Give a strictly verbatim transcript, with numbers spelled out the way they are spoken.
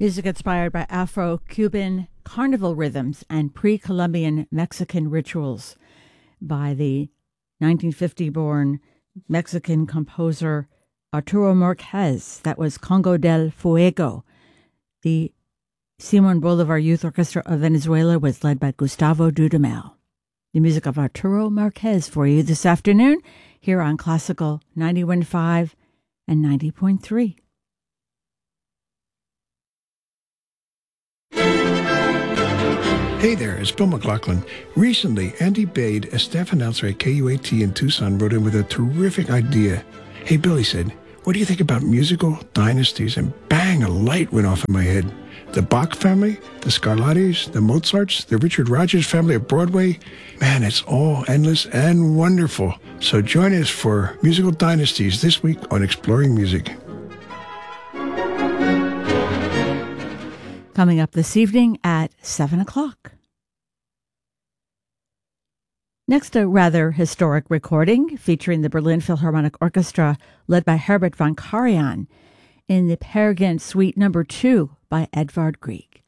Music inspired by Afro-Cuban carnival rhythms and pre-Columbian Mexican rituals by the nineteen fifty-born Mexican composer Arturo Márquez. That was Congo del Fuego. The Simon Bolivar Youth Orchestra of Venezuela was led by Gustavo Dudamel. The music of Arturo Márquez for you this afternoon here on Classical ninety-one point five and ninety point three. Hey there, it's Bill McLaughlin. Recently, Andy Bade, a staff announcer at K U A T in Tucson, wrote in with a terrific idea. Hey, Bill, he said, what do you think about musical dynasties? And bang, a light went off in my head. The Bach family, the Scarlattis, the Mozarts, the Richard Rodgers family of Broadway. Man, it's all endless and wonderful. So join us for Musical Dynasties this week on Exploring Music. Coming up this evening at seven o'clock. Next, a rather historic recording featuring the Berlin Philharmonic Orchestra led by Herbert von Karajan in the Peer Gynt Suite Number two by Edvard Grieg.